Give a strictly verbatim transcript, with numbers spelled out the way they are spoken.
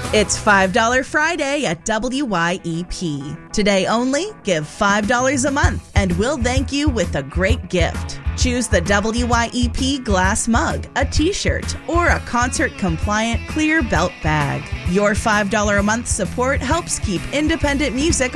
It's five dollar Friday at W Y E P. Today only, give five dollars a month and we'll thank you with a great gift. Choose the W Y E P glass mug, a t-shirt, or a concert-compliant clear belt bag. Your five dollars a month support helps keep independent music